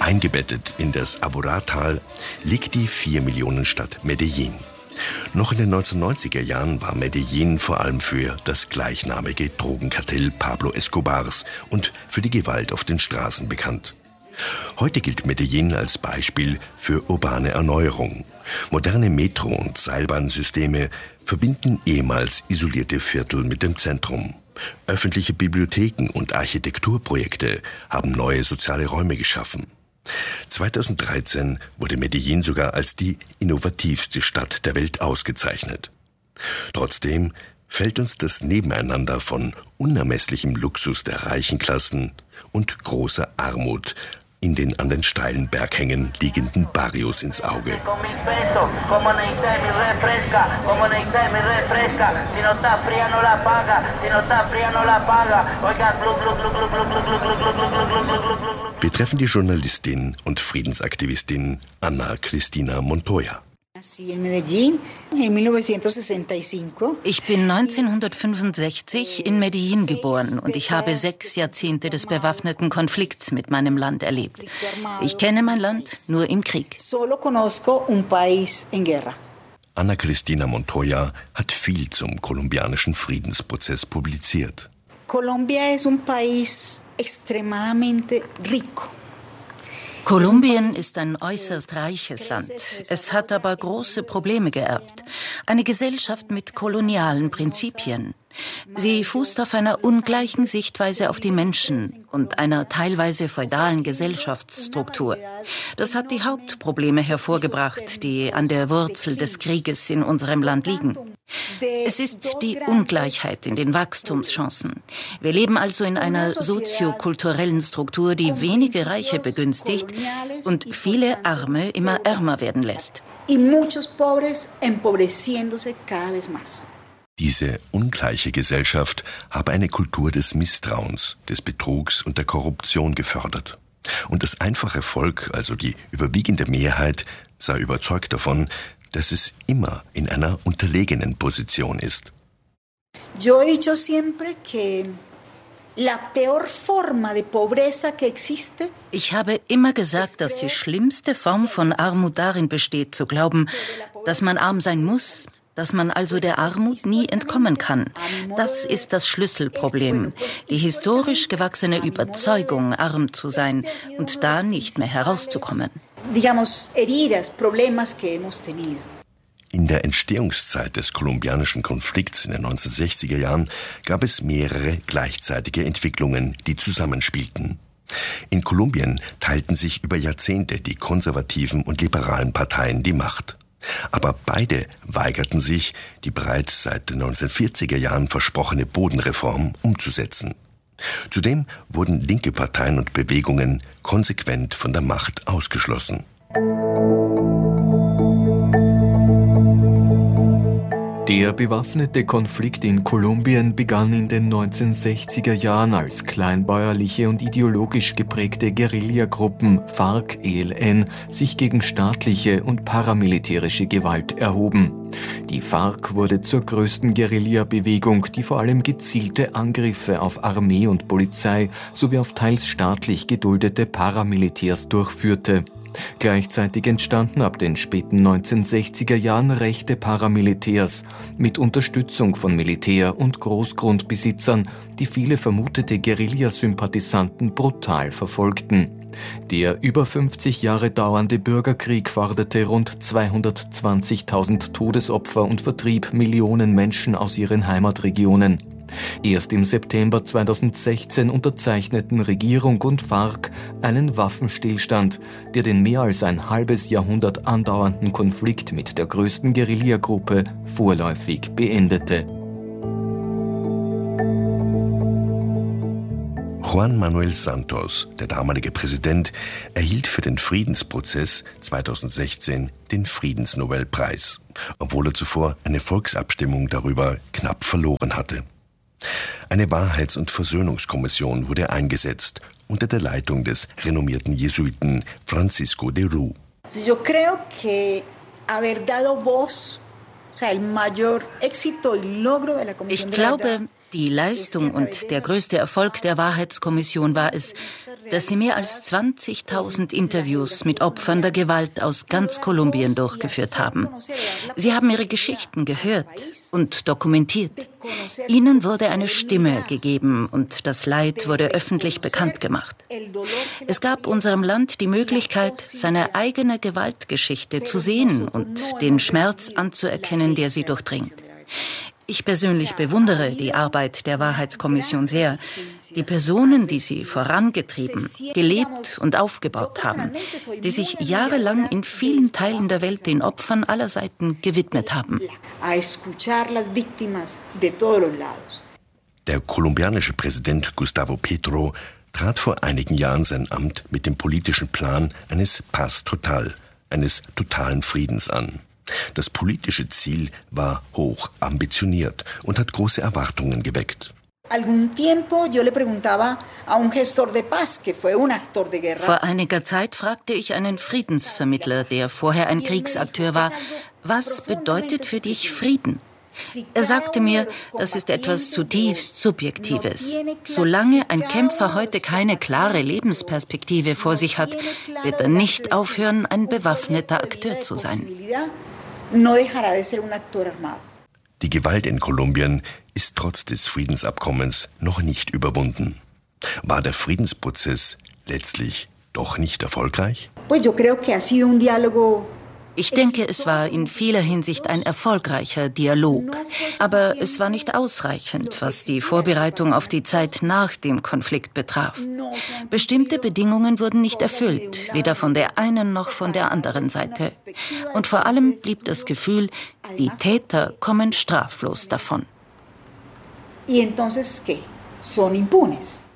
Eingebettet in das Aburrá-Tal liegt die 4-Millionen-Stadt Medellín. Noch in den 1990er Jahren war Medellín vor allem für das gleichnamige Drogenkartell Pablo Escobars und für die Gewalt auf den Straßen bekannt. Heute gilt Medellín als Beispiel für urbane Erneuerung. Moderne Metro- und Seilbahnsysteme verbinden ehemals isolierte Viertel mit dem Zentrum. Öffentliche Bibliotheken und Architekturprojekte haben neue soziale Räume geschaffen. 2013 wurde Medellín sogar als die innovativste Stadt der Welt ausgezeichnet. Trotzdem fällt uns das Nebeneinander von unermesslichem Luxus der reichen Klassen und großer Armut in den an den steilen Berghängen liegenden Barrios ins Auge. Wir treffen die Journalistin und Friedensaktivistin Ana Cristina Montoya. Ich bin 1965 in Medellín geboren und ich habe 6 Jahrzehnte des bewaffneten Konflikts mit meinem Land erlebt. Ich kenne mein Land nur im Krieg. Ana Cristina Montoya hat viel zum kolumbianischen Friedensprozess publiziert. Colombia es un país extremadamente rico. Kolumbien ist ein äußerst reiches Land. Es hat aber große Probleme geerbt. Eine Gesellschaft mit kolonialen Prinzipien. Sie fußt auf einer ungleichen Sichtweise auf die Menschen und einer teilweise feudalen Gesellschaftsstruktur. Das hat die Hauptprobleme hervorgebracht, die an der Wurzel des Krieges in unserem Land liegen. Es ist die Ungleichheit in den Wachstumschancen. Wir leben also in einer soziokulturellen Struktur, die wenige Reiche begünstigt und viele Arme immer ärmer werden lässt. Diese ungleiche Gesellschaft habe eine Kultur des Misstrauens, des Betrugs und der Korruption gefördert. Und das einfache Volk, also die überwiegende Mehrheit, sei überzeugt davon, dass es immer in einer unterlegenen Position ist. Yo he dicho siempre que la peor forma de pobreza que existe. Ich habe immer gesagt, dass die schlimmste Form von Armut darin besteht, zu glauben, dass man arm sein muss, dass man also der Armut nie entkommen kann. Das ist das Schlüsselproblem. Die historisch gewachsene Überzeugung, arm zu sein und da nicht mehr herauszukommen. In der Entstehungszeit des kolumbianischen Konflikts in den 1960er Jahren gab es mehrere gleichzeitige Entwicklungen, die zusammenspielten. In Kolumbien teilten sich über Jahrzehnte die konservativen und liberalen Parteien die Macht. Aber beide weigerten sich, die bereits seit den 1940er Jahren versprochene Bodenreform umzusetzen. Zudem wurden linke Parteien und Bewegungen konsequent von der Macht ausgeschlossen. Der bewaffnete Konflikt in Kolumbien begann in den 1960er Jahren, als kleinbäuerliche und ideologisch geprägte Guerillagruppen FARC-ELN sich gegen staatliche und paramilitärische Gewalt erhoben. Die FARC wurde zur größten Guerillabewegung, die vor allem gezielte Angriffe auf Armee und Polizei sowie auf teils staatlich geduldete Paramilitärs durchführte. Gleichzeitig entstanden ab den späten 1960er Jahren rechte Paramilitärs mit Unterstützung von Militär- und Großgrundbesitzern, die viele vermutete Guerillasympathisanten brutal verfolgten. Der über 50 Jahre dauernde Bürgerkrieg forderte rund 220.000 Todesopfer und vertrieb Millionen Menschen aus ihren Heimatregionen. Erst im September 2016 unterzeichneten Regierung und FARC einen Waffenstillstand, der den mehr als ein halbes Jahrhundert andauernden Konflikt mit der größten Guerillagruppe vorläufig beendete. Juan Manuel Santos, der damalige Präsident, erhielt für den Friedensprozess 2016 den Friedensnobelpreis, obwohl er zuvor eine Volksabstimmung darüber knapp verloren hatte. Eine Wahrheits- und Versöhnungskommission wurde eingesetzt unter der Leitung des renommierten Jesuiten Francisco de Rú. Yo creo que haber dado voz, o sea, el mayor éxito y logro de la Comisión Ich glaube, Die Leistung und der größte Erfolg der Wahrheitskommission war es, dass sie mehr als 20.000 Interviews mit Opfern der Gewalt aus ganz Kolumbien durchgeführt haben. Sie haben ihre Geschichten gehört und dokumentiert. Ihnen wurde eine Stimme gegeben und das Leid wurde öffentlich bekannt gemacht. Es gab unserem Land die Möglichkeit, seine eigene Gewaltgeschichte zu sehen und den Schmerz anzuerkennen, der sie durchdringt. Ich persönlich bewundere die Arbeit der Wahrheitskommission sehr. Die Personen, die sie vorangetrieben, gelebt und aufgebaut haben, die sich jahrelang in vielen Teilen der Welt den Opfern aller Seiten gewidmet haben. Der kolumbianische Präsident Gustavo Petro trat vor einigen Jahren sein Amt mit dem politischen Plan eines Paz Total, eines totalen Friedens an. Das politische Ziel war hoch ambitioniert und hat große Erwartungen geweckt. Vor einiger Zeit fragte ich einen Friedensvermittler, der vorher ein Kriegsakteur war, was bedeutet für dich Frieden? Er sagte mir, das ist etwas zutiefst Subjektives. Solange ein Kämpfer heute keine klare Lebensperspektive vor sich hat, wird er nicht aufhören, ein bewaffneter Akteur zu sein. Die Gewalt in Kolumbien ist trotz des Friedensabkommens noch nicht überwunden. War der Friedensprozess letztlich doch nicht erfolgreich? Ich denke, es war in vieler Hinsicht ein erfolgreicher Dialog. Aber es war nicht ausreichend, was die Vorbereitung auf die Zeit nach dem Konflikt betraf. Bestimmte Bedingungen wurden nicht erfüllt, weder von der einen noch von der anderen Seite. Und vor allem blieb das Gefühl, die Täter kommen straflos davon. ¿Y entonces qué? Son impunes.